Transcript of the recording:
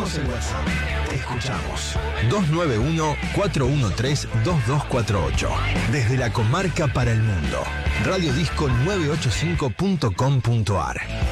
Tenemos el WhatsApp. Te escuchamos. 291-413-2248. Desde la comarca para el mundo. Radiodisco985.com.ar.